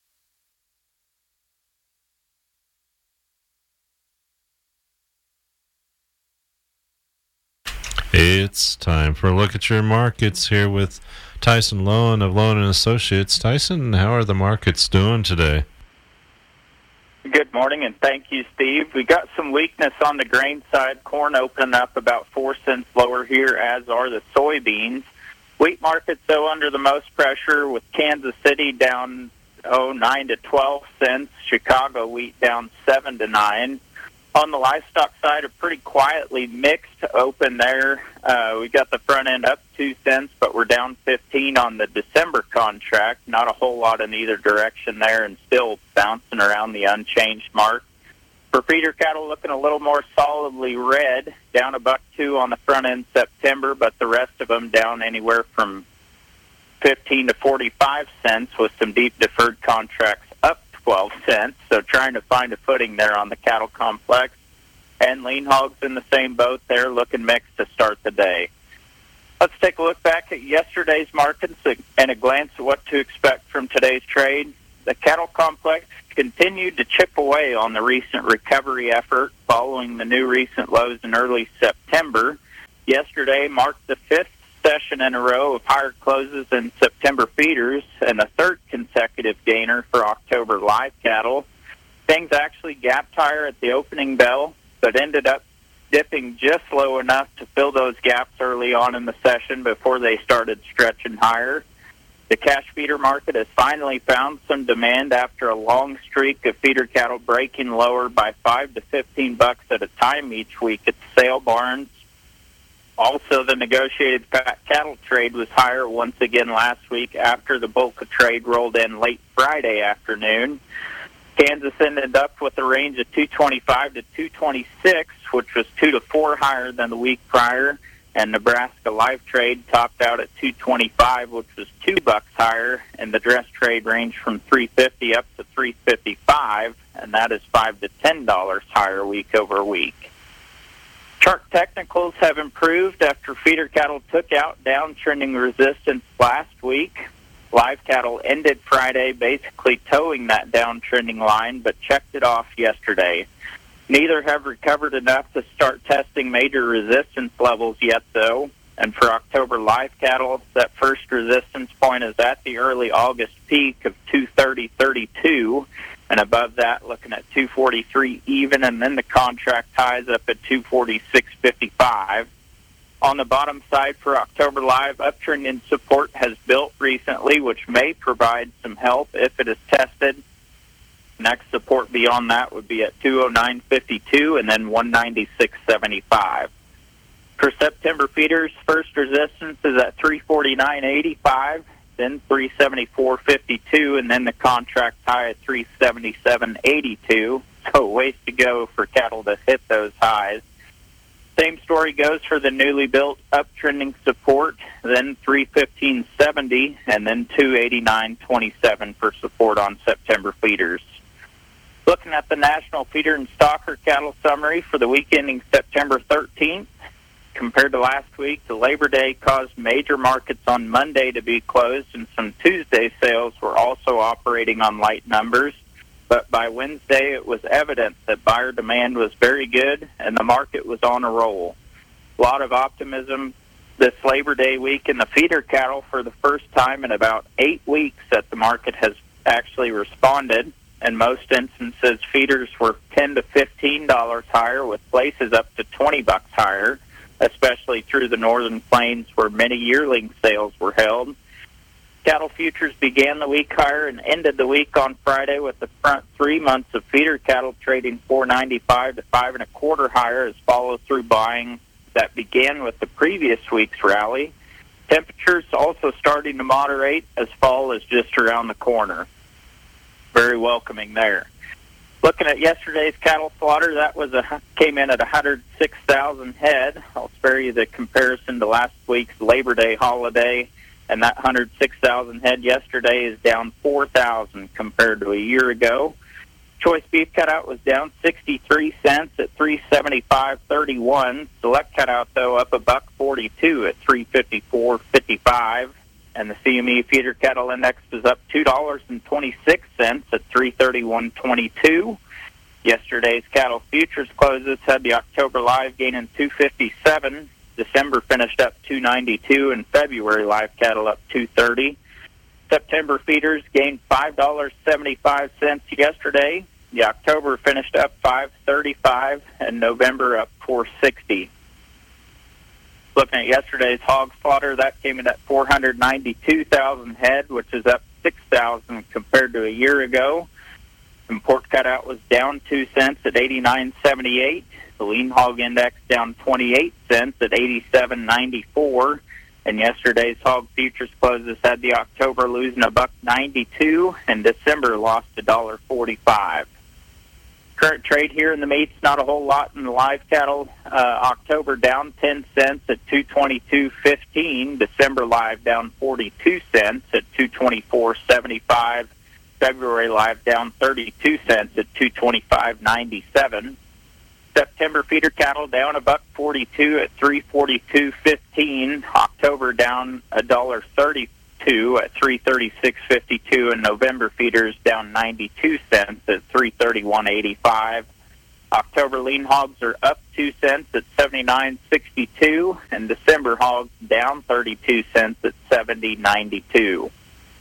It's time for a look at your markets here with Tyson Lowen of Lowen & Associates. Tyson, how are the markets doing today? Good morning, and thank you, Steve. We got some weakness on the grain side. Corn opening up about 4 cents lower here, as are the soybeans. Wheat markets, though, under the most pressure, with Kansas City down 9 to 12 cents. Chicago wheat down 7 to 9. On the livestock side, a pretty quietly mixed open there. We got the front end up 2 cents, but we're down 15 on the December contract. Not a whole lot in either direction there, and still bouncing around the unchanged mark. For feeder cattle, looking a little more solidly red, down $1.02 on the front end September, but the rest of them down anywhere from 15 to 45 cents, with some deep deferred contracts up 12 cents. So trying to find a footing there on the cattle complex. And lean hogs in the same boat there, looking mixed to start the day. Let's take a look back at yesterday's markets and a glance at what to expect from today's trade. The cattle complex continued to chip away on the recent recovery effort following the new recent lows in early September. Yesterday marked the fifth session in a row of higher closes in September feeders and the third consecutive gainer for October live cattle. Things actually gapped higher at the opening bell, but ended up dipping just low enough to fill those gaps early on in the session before they started stretching higher. The cash feeder market has finally found some demand after a long streak of feeder cattle breaking lower by $5 to $15 at a time each week at the sale barns. Also, the negotiated fat cattle trade was higher once again last week after the bulk of trade rolled in late Friday afternoon. Kansas ended up with a range of 225 to 226, which was 2 to 4 higher than the week prior, and Nebraska live trade topped out at 225, which was $2 higher, and the dress trade ranged from $350 up to $355, and that is $5 to $10 higher week over week. Chart technicals have improved after feeder cattle took out downtrending resistance last week. Live cattle ended Friday basically towing that downtrending line, but checked it off yesterday. Neither have recovered enough to start testing major resistance levels yet, though. And for October live cattle, that first resistance point is at the early August peak of 230.32, and above that, looking at 243 even, and then the contract ties up at 246.55. On the bottom side for October live, uptrending support has built recently, which may provide some help if it is tested. Next support beyond that would be at 209.52 and then 196.75. For September feeders, first resistance is at 349.85, then 374.52, and then the contract high at 377.82. So ways to go for cattle to hit those highs. Same story goes for the newly built uptrending support, then 315.70, and then 289.27 for support on September feeders. Looking at the national feeder and stocker cattle summary for the week ending September 13th, compared to last week, the Labor Day caused major markets on Monday to be closed, and some Tuesday sales were also operating on light numbers. But by Wednesday, it was evident that buyer demand was very good and the market was on a roll. A lot of optimism this Labor Day week in the feeder cattle for the first time in about 8 weeks that the market has actually responded. In most instances, feeders were $10 to $15 higher, with places up to $20 higher, especially through the northern plains where many yearling sales were held. Cattle futures began the week higher and ended the week on Friday with the front 3 months of feeder cattle trading $4.95 to $5.25 higher as follow-through buying that began with the previous week's rally. Temperatures also starting to moderate as fall is just around the corner. Very welcoming there. Looking at yesterday's cattle slaughter, that came in at 106,000 head. I'll spare you the comparison to last week's Labor Day holiday. And that 106,000 head yesterday is down 4,000 compared to a year ago. Choice beef cutout was down 63 cents at $375.31. Select cutout, though, up $1.42 at $354.55. And the CME feeder cattle index was up $2.26 at $331.22. Yesterday's cattle futures closes had the October live gaining $2.57. December finished up $2.92, and February live cattle up $2.30. September feeders gained $5.75 yesterday. The October finished up $5.35, and November up $4.60. Looking at yesterday's hog slaughter, that came in at 492,000 head, which is up 6,000 compared to a year ago. And pork cutout was down 2 cents at 89.78. The lean hog index down 28 cents at 87.94. And yesterday's hog futures closes had the October losing $1.92, and December lost $1.45. Current trade here in the meats, not a whole lot in the live cattle. October down 10 cents at 222.15. December live down 42 cents at 224.75. February live down 32 cents at 225.97. September feeder cattle down $1.42 at 342.15. October down $1.32 at 336.52, and November feeders down 92 cents at 331.85. October lean hogs are up 2 cents at 79.62, and December hogs down 32 cents at 70.92.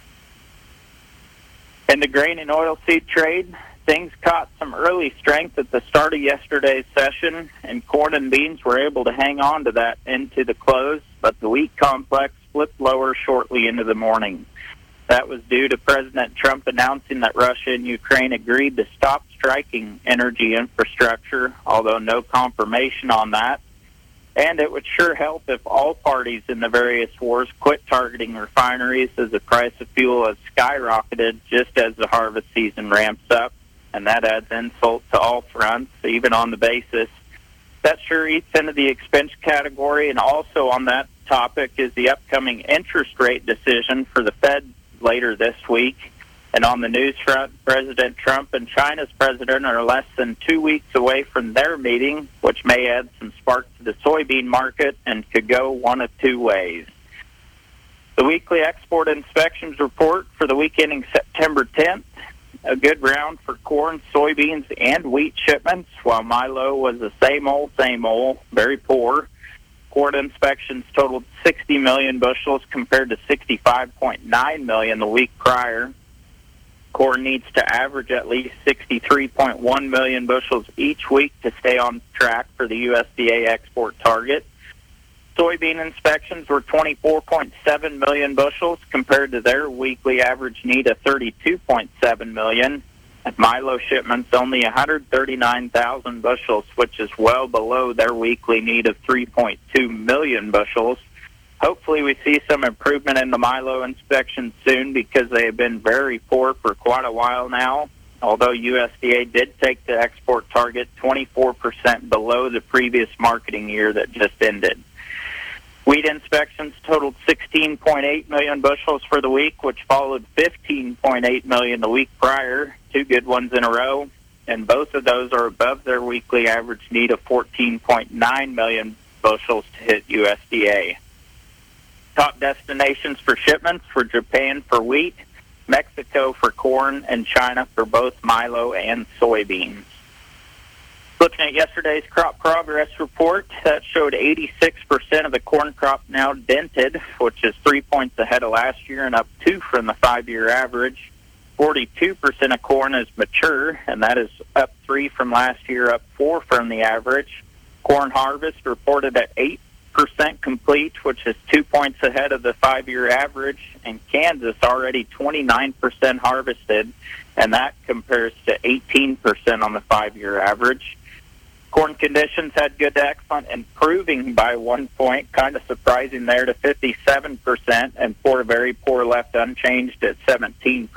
In the grain and oilseed trade, things caught some early strength at the start of yesterday's session, and corn and beans were able to hang on to that into the close, but the wheat complex flipped lower shortly into the morning. That was due to President Trump announcing that Russia and Ukraine agreed to stop striking energy infrastructure, although no confirmation on that. And it would sure help if all parties in the various wars quit targeting refineries, as the price of fuel has skyrocketed just as the harvest season ramps up. And that adds insult to all fronts, even on the basis. That sure eats into the expense category, and also on that topic is the upcoming interest rate decision for the Fed later this week. And on the news front, President Trump and China's president are less than 2 weeks away from their meeting, which may add some spark to the soybean market and could go one of two ways. The weekly export inspections report for the week ending September 10th, a good round for corn, soybeans, and wheat shipments, while milo was the same old, very poor. Corn inspections totaled 60 million bushels compared to 65.9 million the week prior. Corn needs to average at least 63.1 million bushels each week to stay on track for the USDA export target. Soybean inspections were 24.7 million bushels compared to their weekly average need of 32.7 million. And milo shipments only 139,000 bushels, which is well below their weekly need of 3.2 million bushels. Hopefully we see some improvement in the milo inspections soon, because they have been very poor for quite a while now, although USDA did take the export target 24% below the previous marketing year that just ended. Wheat inspections totaled 16.8 million bushels for the week, which followed 15.8 million the week prior, two good ones in a row, and both of those are above their weekly average need of 14.9 million bushels to hit USDA. Top destinations for shipments were Japan for wheat, Mexico for corn, and China for both milo and soybeans. Looking at yesterday's crop progress report, that showed 86% of the corn crop now dented, which is 3 points ahead of last year and up 2 from the 5-year average. 42% of corn is mature, and that is up 3 from last year, up 4 from the average. Corn harvest reported at 8% complete, which is 2 points ahead of the 5-year average, and Kansas already 29% harvested, and that compares to 18% on the 5-year average. Corn conditions had good to excellent, improving by 1 point, kind of surprising there, to 57%, and poor to very poor left unchanged at 17%.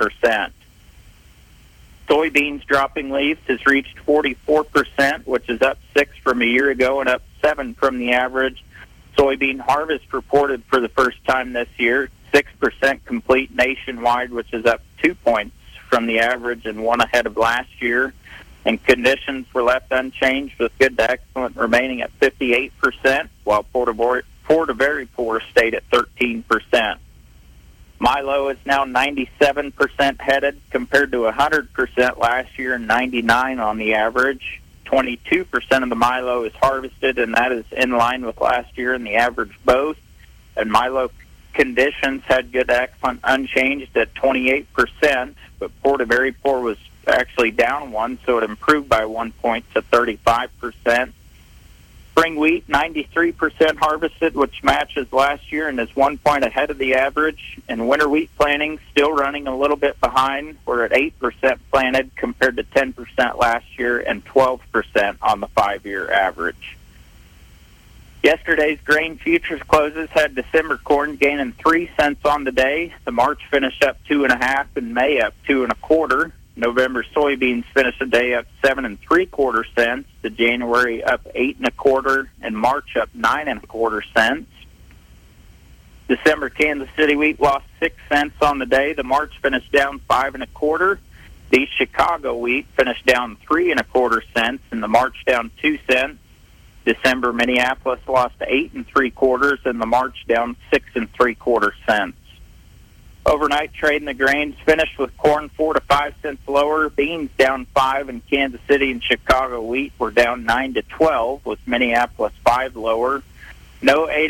Soybeans dropping leaves has reached 44%, which is up 6 from a year ago and up 7 from the average. Soybean harvest reported for the first time this year, 6% complete nationwide, which is up 2 points from the average and 1 ahead of last year. And conditions were left unchanged, with good to excellent remaining at 58%, while poor to very poor stayed at 13%. Milo is now 97% headed compared to 100% last year and 99% on the average. 22% of the Milo is harvested, and that is in line with last year and the average both. And Milo conditions had good to excellent unchanged at 28%, but poor to very poor was actually down 1, so it improved by 1 point to 35%. Spring wheat, 93% harvested, which matches last year and is 1 point ahead of the average. And winter wheat planting still running a little bit behind. We're at 8% planted compared to 10% last year and 12% on the 5-year average. Yesterday's grain futures closes had December corn gaining 3 cents on the day. The March finished up 2.5 and May up 2 1/4. November soybeans finished the day up 7 3/4 cents. The January up 8 1/4, and March up 9 1/4 cents. December Kansas City wheat lost 6 cents on the day. The March finished down 5 1/4. The Chicago wheat finished down 3 1/4 cents, and the March down 2 cents. December Minneapolis lost 8 3/4, and the March down 6 3/4 cents. Overnight trade in the grains finished with corn 4 to 5 cents lower, beans down 5, and Kansas City and Chicago wheat were down 9 to 12, with Minneapolis 5 lower. No 8